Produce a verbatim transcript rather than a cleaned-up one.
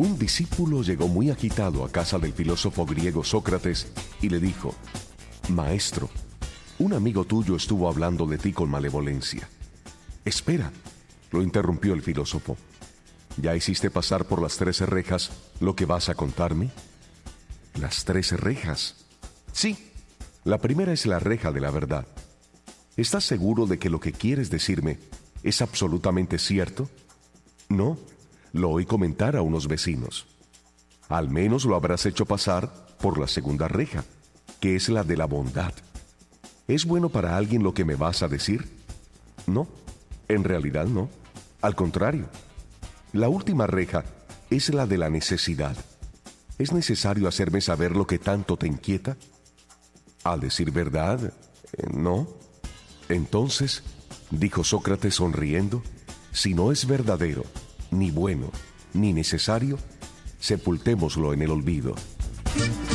Un discípulo llegó muy agitado a casa del filósofo griego Sócrates y le dijo: Maestro, un amigo tuyo estuvo hablando de ti con malevolencia. Espera, lo interrumpió el filósofo. ¿Ya hiciste pasar por las tres rejas lo que vas a contarme? ¿Las tres rejas? Sí, la primera es la reja de la verdad. ¿Estás seguro de que lo que quieres decirme es absolutamente cierto? No, lo oí comentar a unos vecinos. Al menos lo habrás hecho pasar por la segunda reja, que es la de la bondad. ¿Es bueno para alguien lo que me vas a decir? No, en realidad no. Al contrario. La última reja es la de la necesidad. ¿Es necesario hacerme saber lo que tanto te inquieta? Al decir verdad, eh, no. Entonces, dijo Sócrates sonriendo, si no es verdadero, ni bueno, ni necesario, sepultémoslo en el olvido.